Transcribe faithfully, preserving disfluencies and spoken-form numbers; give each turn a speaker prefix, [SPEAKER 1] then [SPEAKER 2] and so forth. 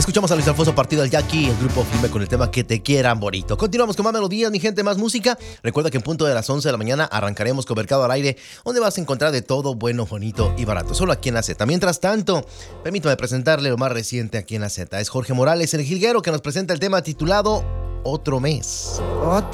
[SPEAKER 1] Escuchamos a Luis Alfonso Partido del Jackie, el grupo Firme con el tema Que te quieran bonito. Continuamos con más melodías, mi gente, más música. Recuerda que en punto de las once de la mañana arrancaremos con Mercado al Aire, donde vas a encontrar de todo bueno, bonito y barato, solo aquí en la Z. Mientras tanto, permítame presentarle lo más reciente aquí en la Z. Es Jorge Morales, el jilguero, que nos presenta el tema titulado Otro Mes.
[SPEAKER 2] Otro